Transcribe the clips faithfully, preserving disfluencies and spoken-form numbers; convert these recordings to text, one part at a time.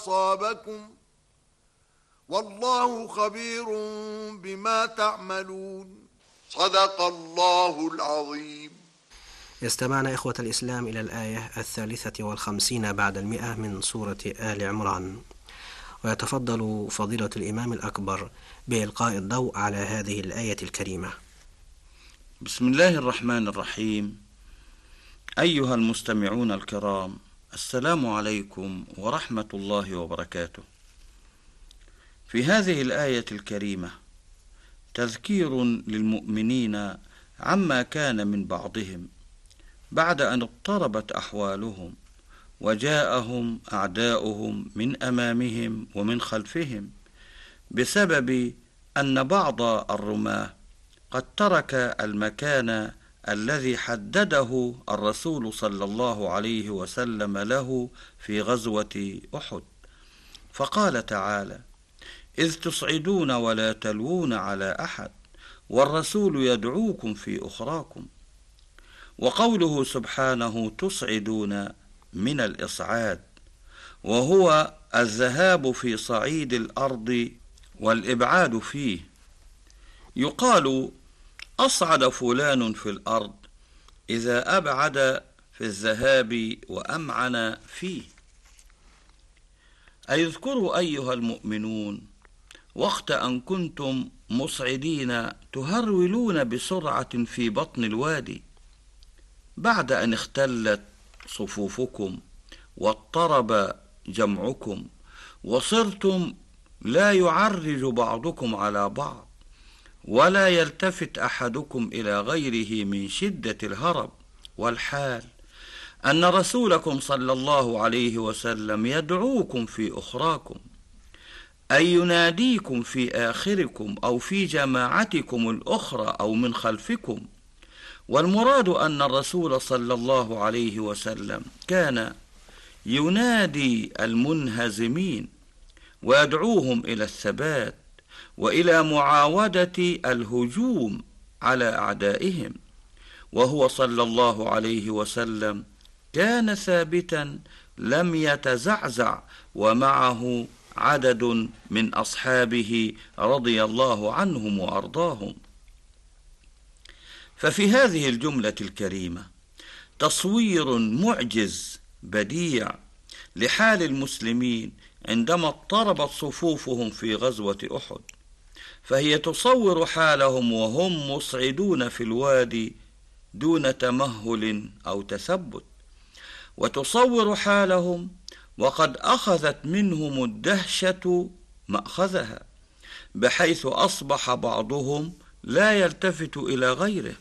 أصابكم والله خبير بما تعملون. صدق الله العظيم. استمعنا إخوة الإسلام إلى الآية الثالثة والخمسين بعد المئة من سورة آل عمران، ويتفضل فضيلة الإمام الأكبر بإلقاء الضوء على هذه الآية الكريمة. بسم الله الرحمن الرحيم. أيها المستمعون الكرام، السلام عليكم ورحمة الله وبركاته. في هذه الآية الكريمة تذكير للمؤمنين عما كان من بعضهم بعد أن اضطربت أحوالهم وجاءهم أعداؤهم من أمامهم ومن خلفهم بسبب أن بعض الرماة قد ترك المكان الذي حدده الرسول صلى الله عليه وسلم له في غزوة أحد، فقال تعالى: إذ تصعدون ولا تلوون على أحد والرسول يدعوكم في أخراكم. وقوله سبحانه تصعدون من الإصعاد، وهو الذهاب في صعيد الأرض والإبعاد فيه. يقال أصعد فلان في الأرض إذا أبعد في الذهاب وأمعن فيه. أيذكروا أيها المؤمنون وقت أن كنتم مصعدين تهرولون بسرعة في بطن الوادي بعد أن اختلت صفوفكم واضطرب جمعكم وصرتم لا يعرج بعضكم على بعض ولا يلتفت أحدكم إلى غيره من شدة الهرب، والحال أن رسولكم صلى الله عليه وسلم يدعوكم في أخراكم، أي يناديكم في آخركم أو في جماعتكم الأخرى أو من خلفكم. والمراد أن الرسول صلى الله عليه وسلم كان ينادي المنهزمين ويدعوهم إلى الثبات وإلى معاودة الهجوم على أعدائهم، وهو صلى الله عليه وسلم كان ثابتا لم يتزعزع، ومعه عدد من أصحابه رضي الله عنهم وأرضاهم. ففي هذه الجملة الكريمة تصوير معجز بديع لحال المسلمين عندما اضطربت صفوفهم في غزوة أحد، فهي تصور حالهم وهم مصعدون في الوادي دون تمهل أو تثبت، وتصور حالهم وقد أخذت منهم الدهشة مأخذها، بحيث أصبح بعضهم لا يلتفت إلى غيره،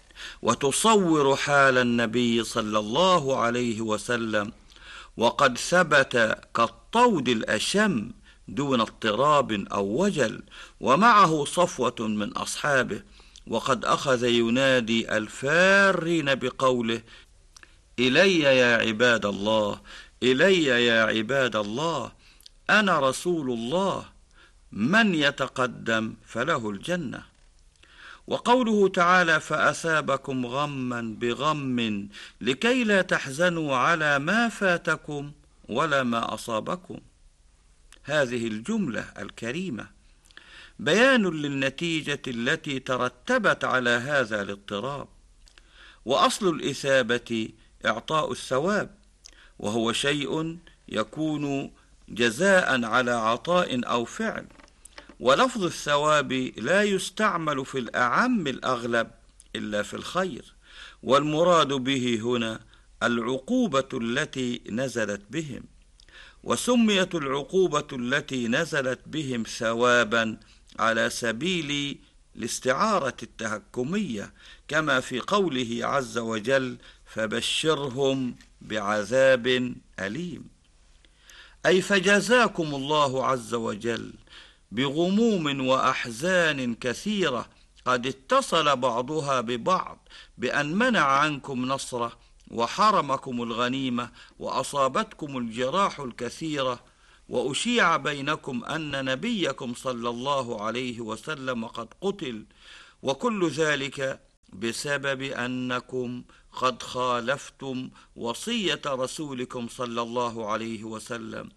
وتصور حال النبي صلى الله عليه وسلم وقد ثبت كالطود الأشم دون اضطراب أو وجل، ومعه صفوة من أصحابه، وقد أخذ ينادي الفارين بقوله: إلي يا عباد الله، إلي يا عباد الله، أنا رسول الله، من يتقدم فله الجنة. وقوله تعالى: فأثابكم غما بغم لكي لا تحزنوا على ما فاتكم ولا ما أصابكم. هذه الجملة الكريمة بيان للنتيجة التي ترتبت على هذا الاضطراب. وأصل الإثابة إعطاء الثواب، وهو شيء يكون جزاء على عطاء أو فعل، ولفظ الثواب لا يستعمل في الأعم الأغلب إلا في الخير، والمراد به هنا العقوبة التي نزلت بهم. وسميت العقوبة التي نزلت بهم ثوابا على سبيل الاستعارة التهكمية، كما في قوله عز وجل: فبشرهم بعذاب أليم، أي فجزاكم الله عز وجل بغموم وأحزان كثيرة قد اتصل بعضها ببعض بأن منع عنكم نصره وحرمكم الغنيمة وأصابتكم الجراح الكثيرة، وأشيع بينكم أن نبيكم صلى الله عليه وسلم قد قتل، وكل ذلك بسبب أنكم قد خالفتم وصية رسولكم صلى الله عليه وسلم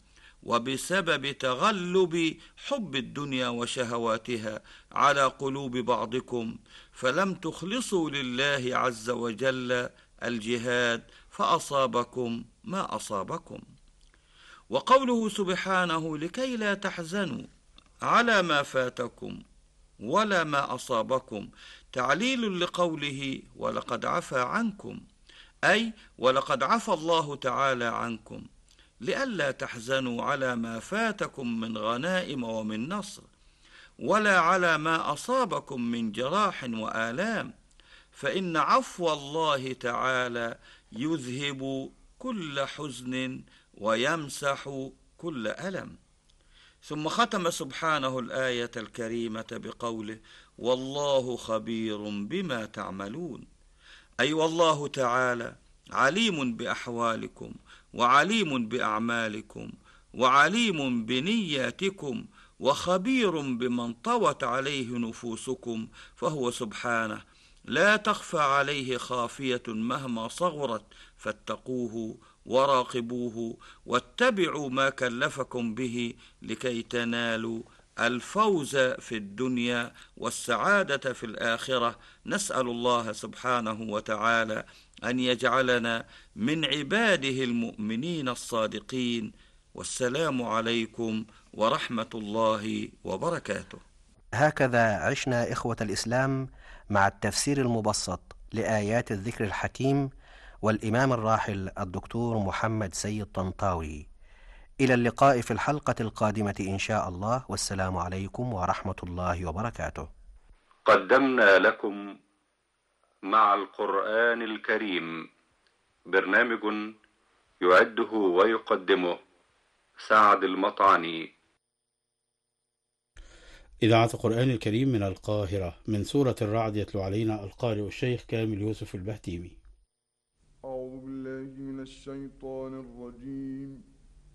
وبسبب تغلب حب الدنيا وشهواتها على قلوب بعضكم، فلم تخلصوا لله عز وجل الجهاد فأصابكم ما أصابكم. وقوله سبحانه لكي لا تحزنوا على ما فاتكم ولا ما أصابكم تعليل لقوله ولقد عفا عنكم، أي ولقد عفى الله تعالى عنكم لئلا تحزنوا على ما فاتكم من غنائم ومن نصر، ولا على ما أصابكم من جراح وآلام، فإن عفو الله تعالى يذهب كل حزن ويمسح كل ألم. ثم ختم سبحانه الآية الكريمة بقوله والله خبير بما تعملون، أي والله تعالى عليم بأحوالكم وعليم بأعمالكم وعليم بنياتكم وخبير بمن طوت عليه نفوسكم، فهو سبحانه لا تخفى عليه خافية مهما صغرت، فاتقوه وراقبوه واتبعوا ما كلفكم به لكي تنالوا الفوز في الدنيا والسعادة في الآخرة. نسأل الله سبحانه وتعالى أن يجعلنا من عباده المؤمنين الصادقين. والسلام عليكم ورحمة الله وبركاته. هكذا عشنا إخوة الإسلام مع التفسير المبسط لآيات الذكر الحكيم والإمام الراحل الدكتور محمد سيد طنطاوي. إلى اللقاء في الحلقة القادمة إن شاء الله، والسلام عليكم ورحمة الله وبركاته. قدمنا لكم مع القرآن الكريم برنامج يعده ويقدمه سعد المطعني. إذاعة القرآن الكريم من القاهرة، من سورة الرعد يتلو علينا القارئ الشيخ كامل يوسف البهتيمي. أعوذ بالله من الشيطان الرجيم.